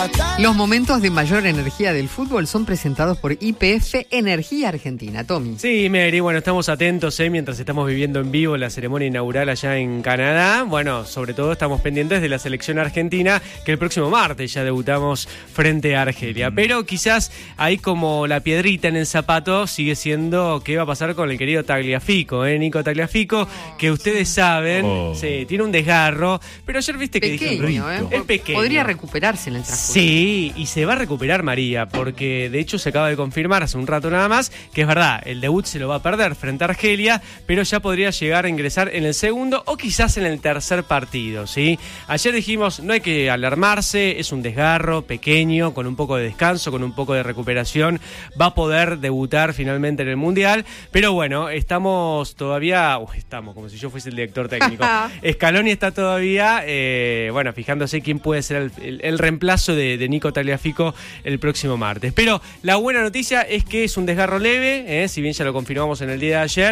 Los momentos de mayor energía del fútbol son presentados por YPF Energía Argentina. Tommy. Sí, Mary, bueno, estamos atentos mientras estamos viviendo en vivo la ceremonia inaugural allá en Canadá. Bueno, sobre todo estamos pendientes de la selección argentina, que el próximo martes ya debutamos frente a Argelia. Pero quizás ahí como la piedrita en el zapato sigue siendo qué va a pasar con el querido Tagliafico, Nico Tagliafico, que ustedes saben, sí, tiene un desgarro, pero ayer viste que pequeño, dijeron, es pequeño. Podría recuperarse en el transcurso. Sí, y se va a recuperar María, porque de hecho se acaba de confirmar hace un rato nada más, que es verdad, el debut se lo va a perder frente a Argelia, pero ya podría llegar a ingresar en el segundo o quizás en el tercer partido, ¿sí? Ayer dijimos, no hay que alarmarse, es un desgarro pequeño, con un poco de descanso, con un poco de recuperación, va a poder debutar finalmente en el Mundial, pero bueno, estamos todavía, estamos como si yo fuese el director técnico, Scaloni está todavía, fijándose quién puede ser el reemplazo de Nico Tagliafico el próximo martes. Pero la buena noticia es que es un desgarro leve, si bien ya lo confirmamos en el día de ayer.